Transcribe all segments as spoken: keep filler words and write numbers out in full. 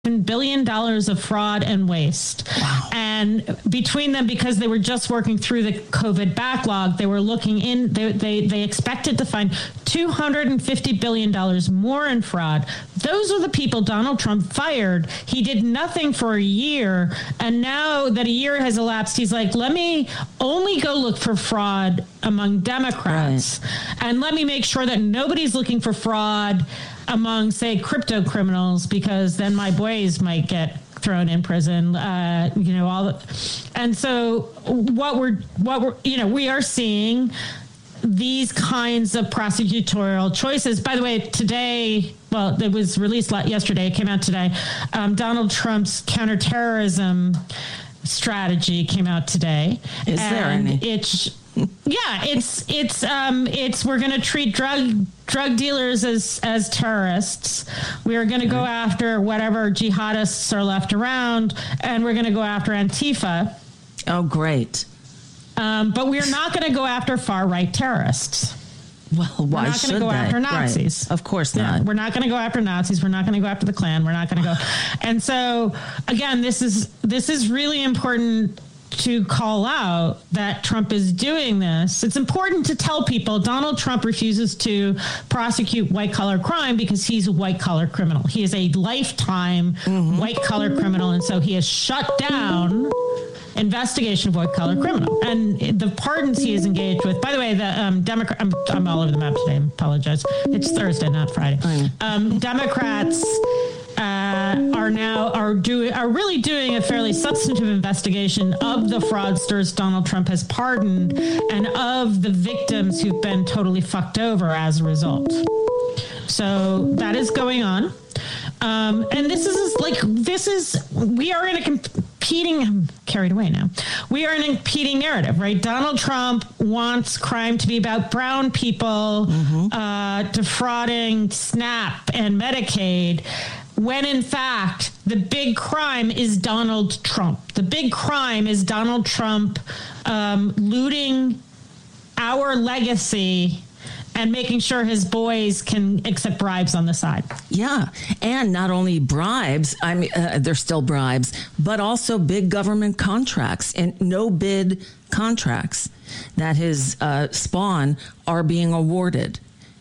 billion dollars of fraud and waste. Wow. And between them, because they were just working through the COVID backlog, they were looking in, they they, they expected to find two hundred fifty billion dollars more in fraud. Those are the people Donald Trump fired. He did nothing for a year. And now that a year has elapsed, he's like, let me only go look for fraud among Democrats. Right. And let me make sure that nobody's looking for fraud among, say, crypto criminals, because then my boys might get thrown in prison. Uh, you know, all the, and so what we're what we're you know we are seeing these kinds of prosecutorial choices. By the way, today, well, it was released yesterday. It came out today. Um, Donald Trump's counterterrorism strategy came out today. Is there any? It's yeah, it's it's um it's we're going to treat drug drug dealers as as terrorists. We are going to go after whatever jihadists are left around, and we're going to go after Antifa. Oh, great! Um, but we're not going to go after far right terrorists. Well, why we're not should going to go they? after Nazis. Right. Of course yeah, not. We're not going to go after Nazis. We're not going to go after the Klan. We're not going to go. And so, again, this is this is really important to call out that Trump is doing this. It's important to tell people Donald Trump refuses to prosecute white-collar crime because he's a white-collar criminal. He is a lifetime mm-hmm. white-collar criminal, and so he has shut down investigation of white-collar criminal. And the pardons he is engaged with, by the way, the um, Democrat, I'm, I'm all over the map today, I apologize. It's Thursday, not Friday. Um, Democrats Uh, are now are doing are really doing a fairly substantive investigation of the fraudsters Donald Trump has pardoned and of the victims who've been totally fucked over as a result. So that is going on, um, and this is like this is we are in a competing. I'm carried away now. We are in a competing narrative, right? Donald Trump wants crime to be about brown people mm-hmm. uh, defrauding SNAP and Medicaid, when in fact, the big crime is Donald Trump. The big crime is Donald Trump um, looting our legacy and making sure his boys can accept bribes on the side. Yeah. And not only bribes, I mean, uh, they're still bribes, but also big government contracts and no bid contracts that his uh, spawn are being awarded.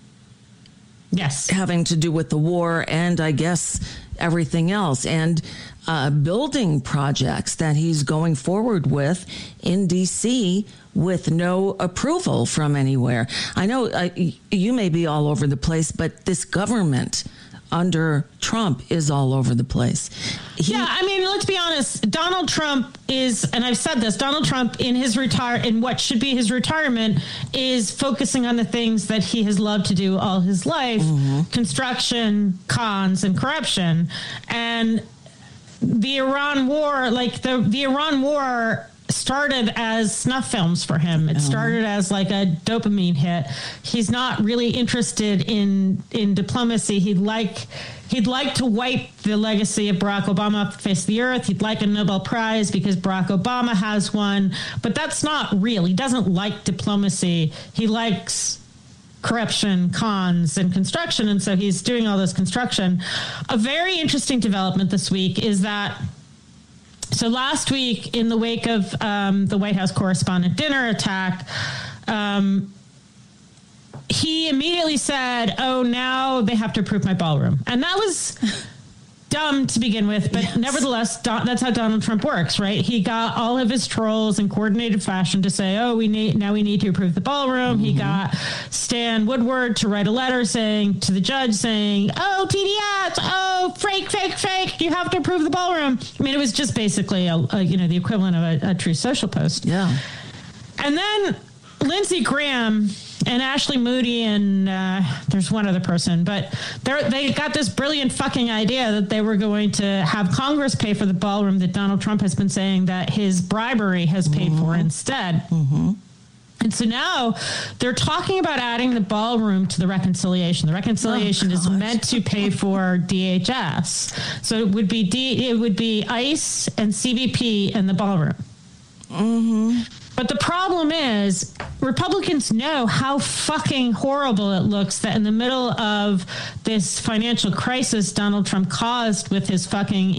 Yes. Having to do with the war and I guess everything else, and uh, building projects that he's going forward with in D C with no approval from anywhere. I know uh, you may be all over the place, but this government under Trump is all over the place. He, yeah, I mean, let's be honest. Donald Trump is, and I've said this, Donald Trump in his retire, in what should be his retirement, is focusing on the things that he has loved to do all his life: mm-hmm. construction, cons, and corruption. And the Iran war, like the the Iran war, started as snuff films for him. It started as like a dopamine hit. He's not really interested in in diplomacy. He'd like he'd like to wipe the legacy of Barack Obama off the face of the earth. He'd like a Nobel Prize because Barack Obama has one, but that's not real. He doesn't like diplomacy. He likes corruption, cons, and construction, and so he's doing all this construction. A very interesting development this week is that So last week, in the wake of um, the White House correspondent dinner attack, um, he immediately said, oh, now they have to approve my ballroom. And that was dumb to begin with, but yes. nevertheless, Don, that's how Donald Trump works, right? He got all of his trolls in coordinated fashion to say, oh, we need now we need to approve the ballroom. Mm-hmm. He got Stan Woodward to write a letter saying to the judge saying, oh, T D S, oh, fake, fake, fake, you have to approve the ballroom. I mean, it was just basically, a, a you know, the equivalent of a, a Truth Social post. Yeah. And then Lindsey Graham and Ashley Moody and uh, there's one other person, but they they got this brilliant fucking idea that they were going to have Congress pay for the ballroom that Donald Trump has been saying that his bribery has paid mm-hmm. for instead. Mm-hmm. And so now they're talking about adding the ballroom to the reconciliation. The reconciliation oh, is meant to pay for D H S. So it would be D, it would be ICE and C B P and the ballroom. Mm-hmm. But the problem is, Republicans know how fucking horrible it looks that in the middle of this financial crisis Donald Trump caused with his fucking